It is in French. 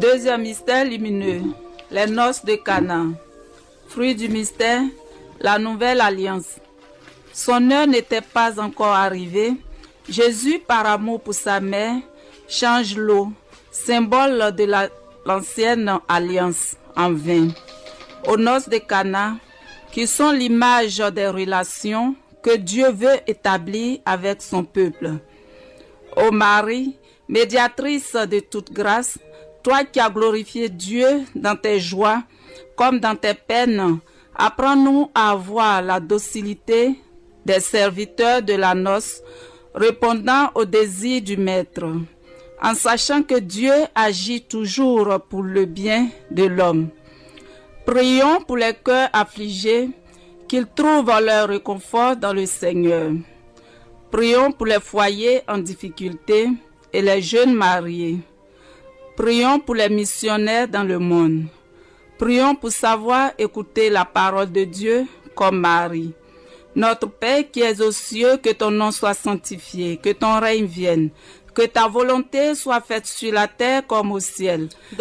Deuxième mystère lumineux, les noces de Cana. Fruit du mystère, la nouvelle alliance. Son heure n'était pas encore arrivée. Jésus, par amour pour sa mère, change l'eau, symbole de l'ancienne alliance, en vin. Aux noces de Cana, qui sont l'image des relations que Dieu veut établir avec son peuple. Ô Marie, médiatrice de toute grâce, toi qui as glorifié Dieu dans tes joies comme dans tes peines, apprends-nous à avoir la docilité des serviteurs de la noce, répondant aux désirs du Maître, en sachant que Dieu agit toujours pour le bien de l'homme. Prions pour les cœurs affligés, qu'ils trouvent leur réconfort dans le Seigneur. Prions pour les foyers en difficulté et les jeunes mariés. Prions pour les missionnaires dans le monde. Prions pour savoir écouter la parole de Dieu comme Marie. Notre Père qui es aux cieux, que ton nom soit sanctifié, que ton règne vienne, que ta volonté soit faite sur la terre comme au ciel.